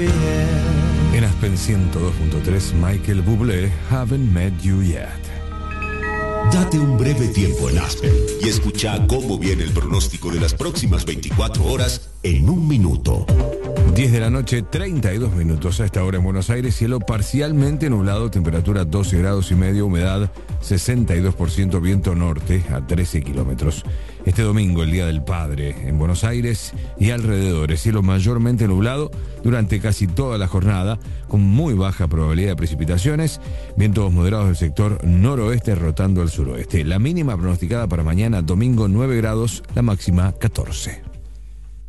En Aspen 102.3, Michael Bublé, Haven't Met You Yet. Date un breve tiempo en Aspen y escucha cómo viene el pronóstico de las próximas 24 horas en un minuto. 10 de la noche, 32 minutos. A esta hora en Buenos Aires, cielo parcialmente nublado, temperatura 12 grados y medio, humedad 62%, viento norte a 13 kilómetros. Este domingo, el Día del Padre, en Buenos Aires y alrededores, cielo mayormente nublado durante casi toda la jornada, con muy baja probabilidad de precipitaciones, vientos moderados del sector noroeste rotando al suroeste. La mínima pronosticada para mañana, domingo, 9 grados, la máxima 14.